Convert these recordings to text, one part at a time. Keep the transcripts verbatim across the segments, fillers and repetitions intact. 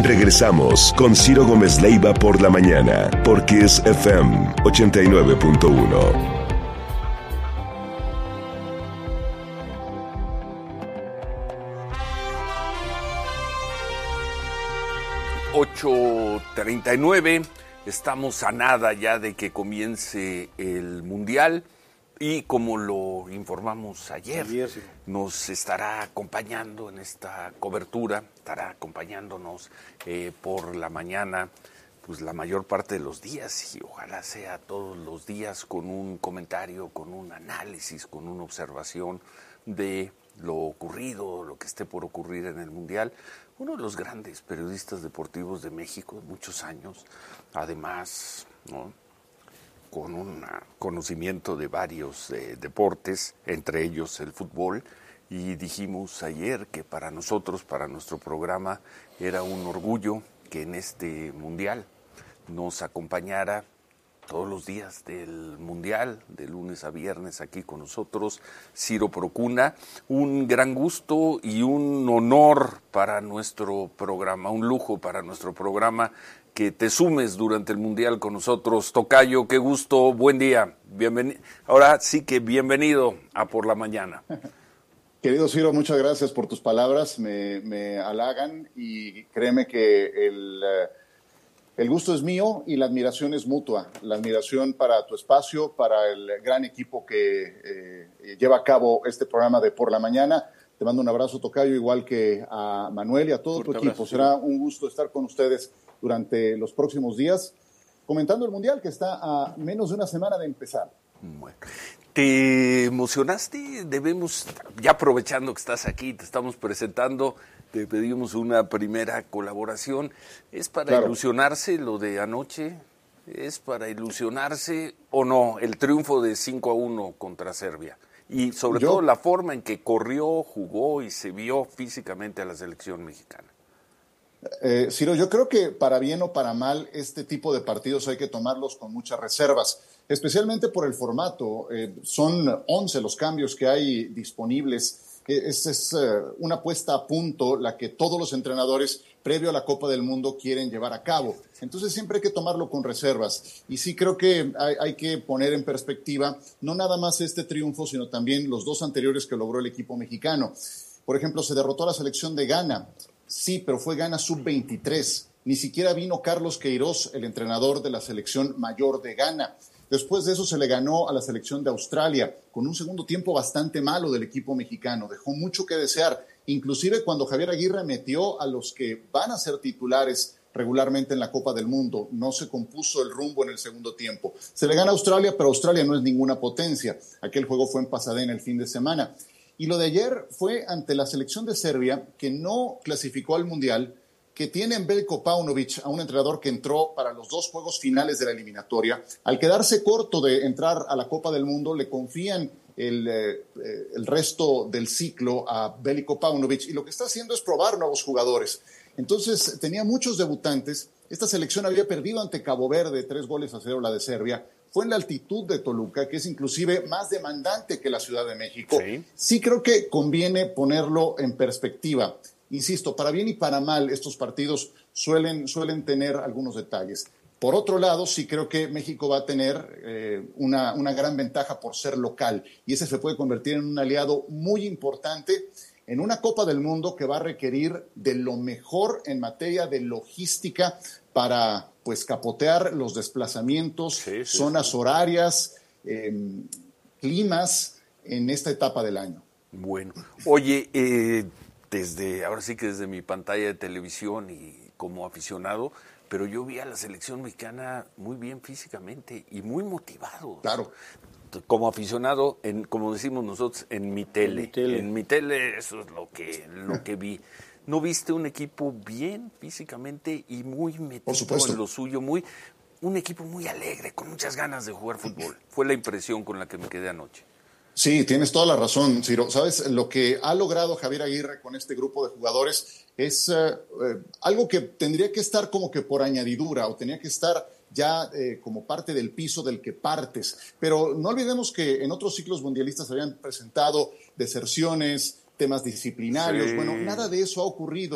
Regresamos con Ciro Gómez Leiva por la mañana, por Kiss F M ochenta y nueve punto uno. ocho treinta y nueve, estamos a nada ya de que comience el Mundial y como lo informamos ayer, ayer sí. nos estará acompañando en esta cobertura, estará acompañándonos eh, por la mañana, pues la mayor parte de los días y ojalá sea todos los días con un comentario, con un análisis, con una observación de lo ocurrido, lo que esté por ocurrir en el Mundial. Uno de los grandes periodistas deportivos de México de muchos años, además, ¿no?, con un conocimiento de varios eh, deportes, entre ellos el fútbol, y dijimos ayer que para nosotros, para nuestro programa, era un orgullo que en este Mundial nos acompañara todos los días del Mundial, de lunes a viernes aquí con nosotros, Ciro Procuna. Un gran gusto y un honor para nuestro programa, un lujo para nuestro programa que te sumes durante el Mundial con nosotros. Tocayo, qué gusto, buen día. Bienvenido. Ahora sí que bienvenido a Por la Mañana. Querido Ciro, muchas gracias por tus palabras, me, me halagan y créeme que el... El gusto es mío y la admiración es mutua. La admiración para tu espacio, para el gran equipo que eh, lleva a cabo este programa de Por la Mañana. Te mando un abrazo, Tocayo, igual que a Manuel y a todo tu equipo. Será un gusto estar con ustedes durante los próximos días, comentando el Mundial que está a menos de una semana de empezar. Bueno. ¿Te emocionaste? Debemos, ya aprovechando que estás aquí, te estamos presentando, te pedimos una primera colaboración. ¿Es para claro. ilusionarse lo de anoche? ¿Es para ilusionarse o no el triunfo de cinco a uno contra Serbia? Y sobre Yo, todo la forma en que corrió, jugó y se vio físicamente a la selección mexicana. Eh, Ciro, yo creo que para bien o para mal este tipo de partidos hay que tomarlos con muchas reservas, especialmente por el formato. Eh, son once los cambios que hay disponibles. Es, es uh, una puesta a punto la que todos los entrenadores previo a la Copa del Mundo quieren llevar a cabo. Entonces siempre hay que tomarlo con reservas. Y sí creo que hay, hay que poner en perspectiva no nada más este triunfo, sino también los dos anteriores que logró el equipo mexicano. Por ejemplo, se derrotó a la selección de Ghana. Sí, pero fue Ghana sub veintitrés. Ni siquiera vino Carlos Queiroz, el entrenador de la selección mayor de Ghana. Después de eso se le ganó a la selección de Australia, con un segundo tiempo bastante malo del equipo mexicano. Dejó mucho que desear, inclusive cuando Javier Aguirre metió a los que van a ser titulares regularmente en la Copa del Mundo. No se compuso el rumbo en el segundo tiempo. Se le gana a Australia, pero Australia no es ninguna potencia. Aquel juego fue en Pasadena el fin de semana. Y lo de ayer fue ante la selección de Serbia, que no clasificó al Mundial, que tiene en Veljko Paunovic a un entrenador que entró para los dos juegos finales de la eliminatoria. Al quedarse corto de entrar a la Copa del Mundo, le confían el, eh, el resto del ciclo a Veljko Paunovic, y lo que está haciendo es probar nuevos jugadores. Entonces, tenía muchos debutantes. Esta selección había perdido ante Cabo Verde, tres goles a cero la de Serbia. Fue en la altitud de Toluca, que es inclusive más demandante que la Ciudad de México. Sí, sí creo que conviene ponerlo en perspectiva. Insisto, para bien y para mal, estos partidos suelen, suelen tener algunos detalles. Por otro lado, sí creo que México va a tener eh, una, una gran ventaja por ser local, y ese se puede convertir en un aliado muy importante en una Copa del Mundo que va a requerir de lo mejor en materia de logística para pues capotear los desplazamientos, sí, sí, zonas sí. horarias, eh, climas en esta etapa del año. Bueno, oye, eh, desde ahora sí que desde mi pantalla de televisión y como aficionado, pero yo vi a la selección mexicana muy bien físicamente y muy motivados. Claro. Como aficionado, en, como decimos nosotros, en mi tele. En mi tele, en mi tele eso es lo que, lo que vi. ¿No viste un equipo bien físicamente y muy metido en lo suyo? Muy, un equipo muy alegre, con muchas ganas de jugar fútbol. Fue la impresión con la que me quedé anoche. Sí, tienes toda la razón, Ciro. ¿Sabes? Lo que ha logrado Javier Aguirre con este grupo de jugadores es eh, eh, algo que tendría que estar como que por añadidura, o tenía que estar ya eh, como parte del piso del que partes. Pero no olvidemos que en otros ciclos mundialistas habían presentado deserciones, temas disciplinarios. Sí. Bueno, nada de eso ha ocurrido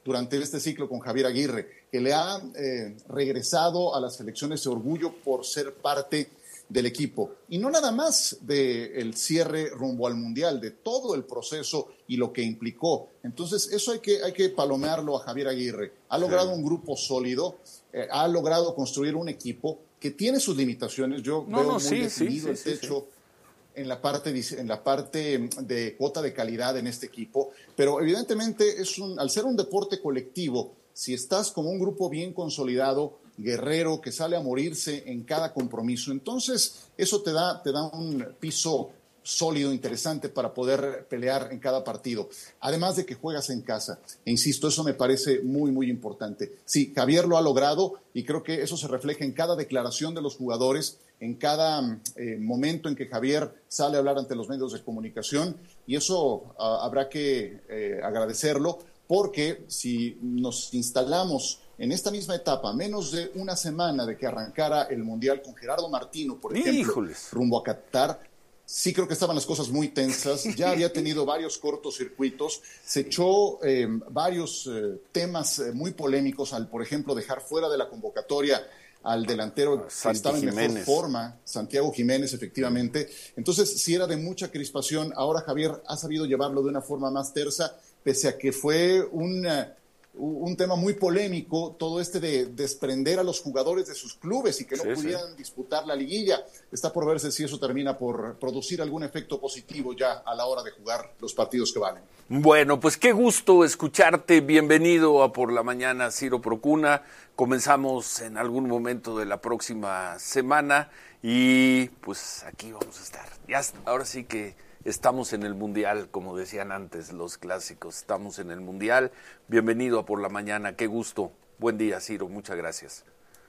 durante este ciclo con Javier Aguirre, que le ha eh, regresado a la selección ese orgullo por ser parte del equipo. Y no nada más del cierre rumbo al Mundial, de todo el proceso y lo que implicó. Entonces, eso hay que, hay que palomearlo a Javier Aguirre. Ha logrado sí. un grupo sólido, eh, ha logrado construir un equipo que tiene sus limitaciones. Yo no, veo no, muy sí, definido sí, sí, el techo sí, sí. en la parte, en la parte de cuota de calidad en este equipo, pero evidentemente es un, al ser un deporte colectivo, si estás como un grupo bien consolidado, guerrero, que sale a morirse en cada compromiso, entonces eso te da, te da un piso sólido, interesante para poder pelear en cada partido. Además de que juegas en casa. E insisto, eso me parece muy, muy importante. Sí, Javier lo ha logrado y creo que eso se refleja en cada declaración de los jugadores, en cada eh, momento en que Javier sale a hablar ante los medios de comunicación, y eso uh, habrá que eh, agradecerlo, porque si nos instalamos en esta misma etapa, menos de una semana de que arrancara el Mundial con Gerardo Martino, por ejemplo, Híjoles. rumbo a Qatar, sí creo que estaban las cosas muy tensas, ya había tenido varios cortocircuitos, se echó eh, varios eh, temas eh, muy polémicos, al, por ejemplo, dejar fuera de la convocatoria al delantero que Santi estaba en Jiménez. mejor forma, Santiago Jiménez, efectivamente. Entonces, sí era de mucha crispación. Ahora Javier ha sabido llevarlo de una forma más tersa, pese a que fue un, uh, un tema muy polémico, todo este de desprender a los jugadores de sus clubes y que no sí, pudieran sí. disputar la liguilla. Está por verse si eso termina por producir algún efecto positivo ya a la hora de jugar los partidos que valen. Bueno, pues qué gusto escucharte. Bienvenido a Por la Mañana, Ciro Procuna. Comenzamos en algún momento de la próxima semana y pues aquí vamos a estar. Ya, ahora sí que estamos en el Mundial, como decían antes los clásicos, estamos en el Mundial. Bienvenido a Por la Mañana, qué gusto. Buen día, Ciro, muchas gracias.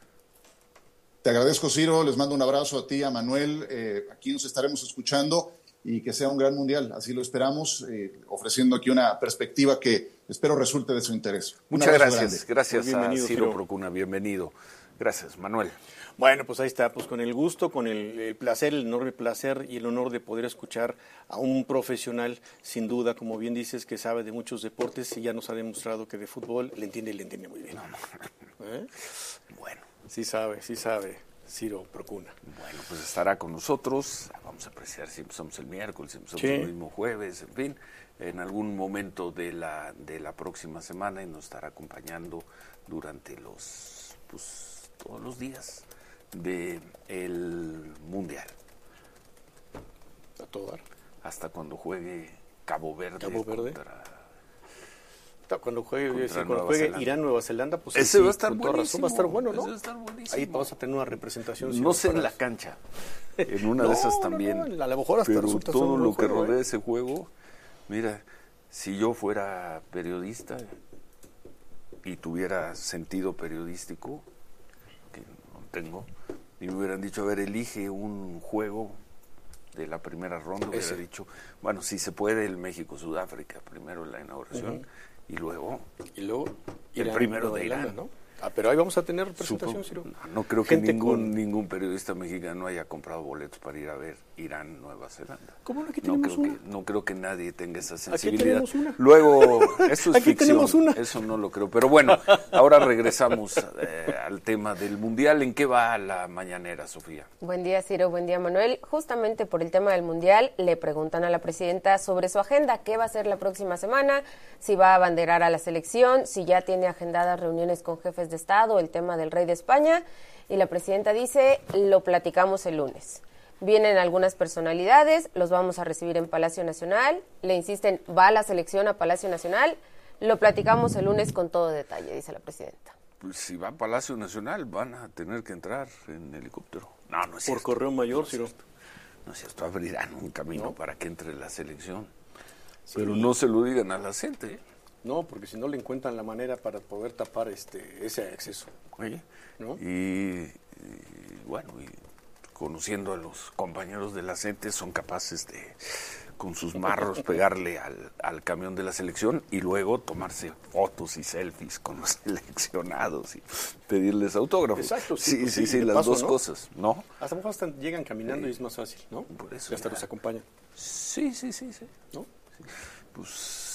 Te agradezco, Ciro, les mando un abrazo a ti, a Manuel. Eh, aquí nos estaremos escuchando y que sea un gran Mundial, así lo esperamos, eh, ofreciendo aquí una perspectiva que espero resulte de su interés. Muchas gracias, grande. gracias a Ciro, Ciro Procuna, bienvenido. Gracias, Manuel. Bueno, pues ahí está, pues con el gusto, con el, el placer, el enorme placer y el honor de poder escuchar a un profesional, sin duda, como bien dices, que sabe de muchos deportes y ya nos ha demostrado que de fútbol le entiende y le entiende muy bien. No, no. ¿Eh? Bueno, sí sabe, sí sabe. Ciro Procuna. Bueno, pues estará con nosotros. Vamos a apreciar si empezamos el miércoles, si empezamos sí. el mismo jueves, en fin, en algún momento de la de la próxima semana, y nos estará acompañando durante los, pues, todos los días de el Mundial. A todo dar. Hasta cuando juegue Cabo Verde. Cabo Verde. Contra, Cuando juegue, sí, cuando juegue Irán, Nueva Zelanda, pues ese sí, va a estar buenísimo. Razón, va a estar bueno, ¿no? Ese va a estar buenísimo. Ahí vas a tener una representación. No sé en la cancha, en una no, de esas también. No, no, a lo mejor hasta pero todo lo que juego, rodea ¿eh? ese juego, mira, si yo fuera periodista y tuviera sentido periodístico, que no tengo, y me hubieran dicho, a ver, elige un juego de la primera ronda, hubiera ese. dicho, bueno, si se puede el México-Sudáfrica, primero en la inauguración, uh-huh. y luego, y luego el Irán, primero de Irán, ¿no? Ah, pero ahí vamos a tener presentación, Ciro. No creo que ningún, con... ningún periodista mexicano haya comprado boletos para ir a ver Irán, Nueva Zelanda. ¿Cómo no? Aquí tenemos no creo una. Que, no creo que nadie tenga esa sensibilidad. Aquí tenemos una. Luego, eso es aquí ficción. Tenemos una. Eso no lo creo. Pero bueno, ahora regresamos eh, al tema del Mundial. ¿En qué va la mañanera, Sofía? Buen día, Ciro. Buen día, Manuel. Justamente por el tema del Mundial, le preguntan a la presidenta sobre su agenda. ¿Qué va a hacer la próxima semana? Si va a abanderar a la selección, si ya tiene agendadas reuniones con jefes de Estado, el tema del rey de España, y la presidenta dice, lo platicamos el lunes. Vienen algunas personalidades, los vamos a recibir en Palacio Nacional, le insisten, va la selección a Palacio Nacional, lo platicamos el lunes con todo detalle, dice la presidenta. Pues si va a Palacio Nacional van a tener que entrar en helicóptero. No, no es Por cierto. correo mayor, no Ciro. Es no es cierto, abrirán un camino ¿No? para que entre la selección. Sí. Pero no se lo digan a la gente, ¿eh? No, porque si no le encuentran la manera para poder tapar este ese acceso. Oye, ¿no? Y, y bueno, y conociendo a los compañeros de la gente, son capaces de, con sus marros, pegarle al, al camión de la selección y luego tomarse fotos y selfies con los seleccionados y pedirles autógrafos. Exacto, sí, sí, pues sí, sí, sí las paso, dos ¿no? casi, ¿no? Hasta mejor hasta llegan caminando sí. y es más fácil, ¿no? Por eso y hasta ya. los acompañan. Sí, sí, sí, sí. ¿No? Sí. Pues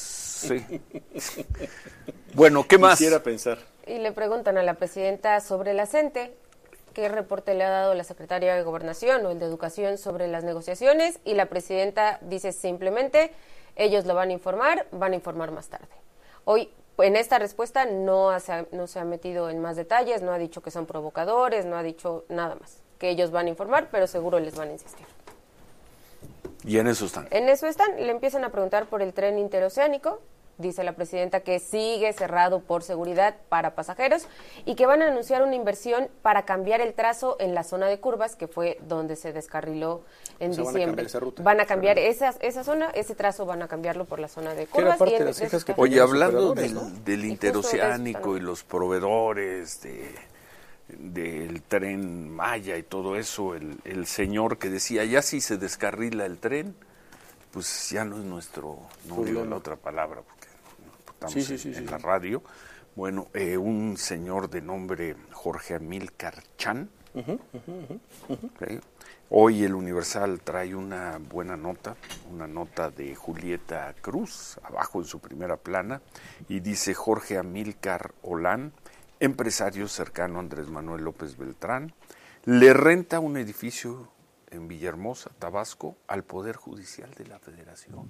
Sí. Bueno, ¿qué más? Quisiera pensar. Y le preguntan a la presidenta sobre la CENTE, qué reporte le ha dado la secretaria de Gobernación o el de Educación sobre las negociaciones, y la presidenta dice simplemente, ellos lo van a informar, van a informar más tarde. Hoy, en esta respuesta, no, hace, no se ha metido en más detalles, no ha dicho que son provocadores, no ha dicho nada más, que ellos van a informar, pero seguro les van a insistir. Y en eso están. En eso están, le empiezan a preguntar por el tren interoceánico. Dice la presidenta que sigue cerrado por seguridad para pasajeros y que van a anunciar una inversión para cambiar el trazo en la zona de curvas, que fue donde se descarriló en o sea, diciembre. Van a cambiar esa ruta. Van a cambiar esa, esa zona, ese trazo van a cambiarlo por la zona de curvas. Parte y en, de las quejas que Oye, hablando del, ¿no? del interoceánico y los proveedores de, del tren Maya y todo eso, el, el señor que decía, ya si se descarrila el tren, pues ya no es nuestro, no digo la otra palabra, porque estamos sí, sí, sí, en, sí, en sí. la radio. Bueno, eh, un señor de nombre Jorge Amílcar Chan. Uh-huh, uh-huh, uh-huh. Okay. Hoy el Universal trae una buena nota, una nota de Julieta Cruz, abajo en su primera plana, y dice Jorge Amílcar Olán, empresario cercano a Andrés Manuel López Beltrán, le renta un edificio en Villahermosa, Tabasco, al Poder Judicial de la Federación.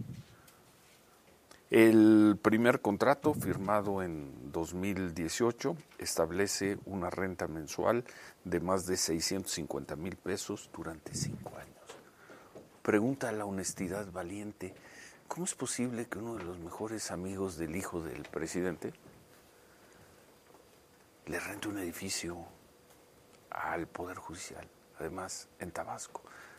El primer contrato, firmado en dos mil dieciocho, establece una renta mensual de más de seiscientos cincuenta mil pesos durante cinco años. Pregunta a la honestidad valiente, ¿cómo es posible que uno de los mejores amigos del hijo del presidente le rente un edificio al Poder Judicial, además en Tabasco?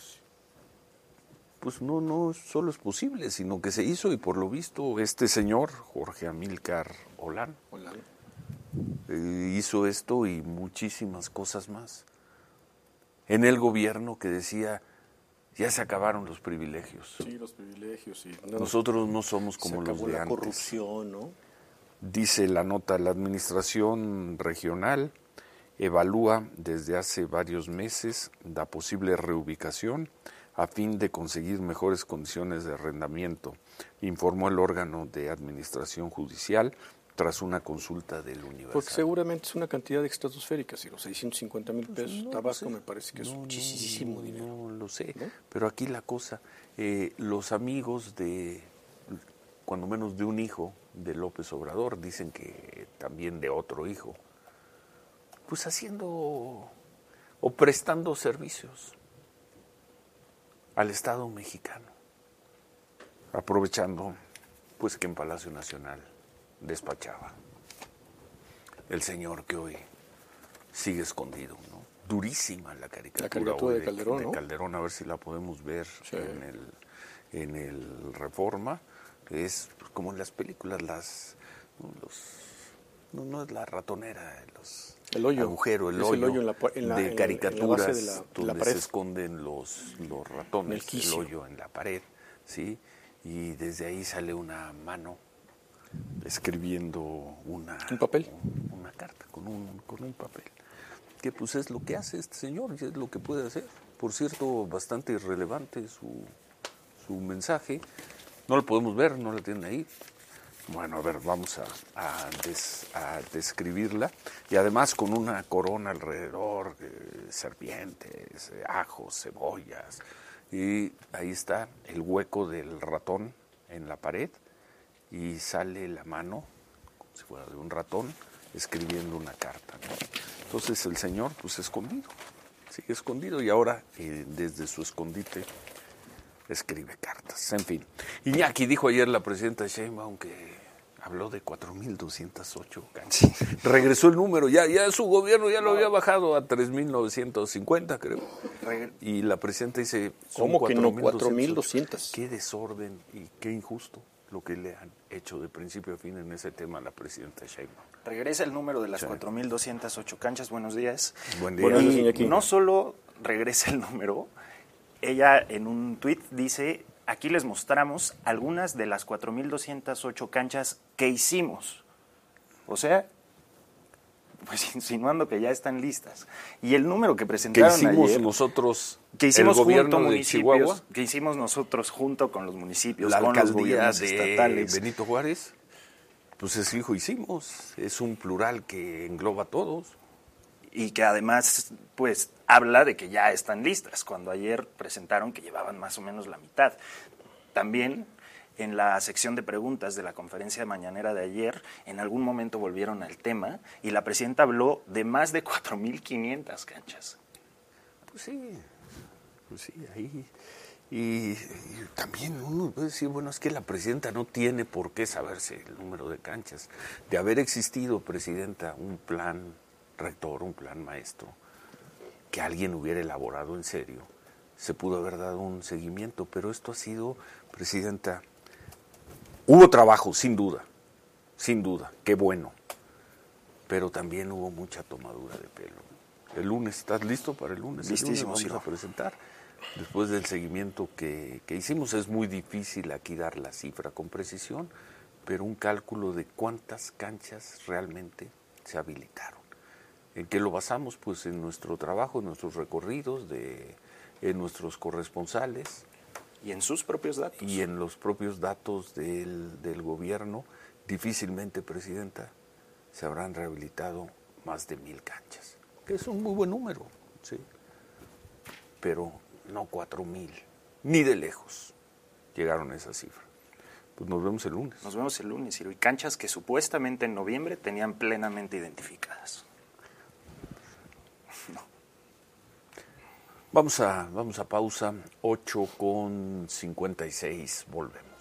Pues no, no solo es posible, sino que se hizo, y por lo visto este señor, Jorge Amílcar Olán, Olán. Eh, hizo esto y muchísimas cosas más. En el gobierno que decía, ya se acabaron los privilegios. Sí, los privilegios, sí. No, Nosotros no somos como se los acabó de la antes. corrupción, ¿no? Dice la nota, la administración regional evalúa desde hace varios meses la posible reubicación a fin de conseguir mejores condiciones de arrendamiento, informó el órgano de administración judicial tras una consulta del Universal. Porque seguramente es una cantidad estratosférica, si los seiscientos cincuenta mil Pues pesos, no Tabasco lo sé. me parece que es No, muchísimo no, dinero. No lo sé, ¿no? pero aquí la cosa, eh, los amigos de, cuando menos de un hijo de López Obrador, dicen que también de otro hijo, pues haciendo o prestando servicios al Estado mexicano, aprovechando pues que en Palacio Nacional despachaba el señor que hoy sigue escondido, ¿no? Durísima la caricatura, la caricatura hoy de Calderón, de, ¿no? de Calderón, a ver si la podemos ver sí. en el en el Reforma. Es como en las películas, las ¿no? los no, no es la ratonera, los el hoyo, agujero, el es hoyo, el hoyo en la, en la, de en caricaturas la base de la, donde la pared. se esconden los, los ratones, el, el hoyo en la pared, ¿sí? Y desde ahí sale una mano escribiendo una, ¿Un papel? Un, una carta con un, con un papel. Que pues es lo que hace este señor y es lo que puede hacer. Por cierto, bastante irrelevante su, su mensaje. No lo podemos ver, no lo tienen ahí. Bueno, a ver, vamos a, a, des, a describirla. Y además con una corona alrededor, eh, serpientes, eh, ajos, cebollas. Y ahí está el hueco del ratón en la pared. Y sale la mano, como si fuera de un ratón, escribiendo una carta, ¿no? Entonces el señor, pues escondido, sigue escondido y ahora eh, desde su escondite escribe cartas. En fin, Iñaki dijo ayer la presidenta Sheinbaum que habló de cuatro mil doscientas ocho canchas. Regresó el número, ya, ya su gobierno ya lo había bajado a tres mil novecientos cincuenta, creo. Y la presidenta dice, ¿cómo que no? cuatro mil doscientos. Qué desorden y qué injusto lo que le han hecho de principio a fin en ese tema a la presidenta Sheinbaum. Regresa el número de las sí. cuatro mil doscientas ocho canchas. Buenos días. Buen día. Y no solo regresa el número, ella en un tuit dice, aquí les mostramos algunas de las cuatro mil doscientas ocho canchas que hicimos. O sea, pues insinuando que ya están listas. Y el número que presentaron ayer... Que hicimos ayer, nosotros, que hicimos el gobierno junto de Chihuahua. Que hicimos nosotros junto con los municipios, la con los gobiernos de estatales. Benito Juárez. Pues es hijo hicimos, es un plural que engloba a todos. Y que además, pues, habla de que ya están listas, cuando ayer presentaron que llevaban más o menos la mitad. También, en la sección de preguntas de la conferencia mañanera de ayer, en algún momento volvieron al tema y la presidenta habló de más de cuatro mil quinientas canchas. Pues sí, pues sí, ahí... Y, y también uno puede decir, bueno, es que la presidenta no tiene por qué saberse el número de canchas. De haber existido, presidenta, un plan rector, un plan maestro, que alguien hubiera elaborado en serio, se pudo haber dado un seguimiento, pero esto ha sido, presidenta, hubo trabajo, sin duda, sin duda, qué bueno, pero también hubo mucha tomadura de pelo. El lunes, ¿estás listo para el lunes? Listísimo, el lunes vamos a presentar. Después del seguimiento que, que hicimos, es muy difícil aquí dar la cifra con precisión, pero un cálculo de cuántas canchas realmente se habilitaron. ¿En qué lo basamos? Pues en nuestro trabajo, en nuestros recorridos, de, en nuestros corresponsales. Y en sus propios datos. Y en los propios datos del, del gobierno. Difícilmente, presidenta, se habrán rehabilitado más de mil canchas, que es un muy buen número, sí, pero no cuatro mil, ni de lejos llegaron a esa cifra. Pues nos vemos el lunes. Nos vemos el lunes, Ciro. Y canchas que supuestamente en noviembre tenían plenamente identificadas. No. Vamos a, vamos a pausa, ocho con cincuenta y seis, volvemos.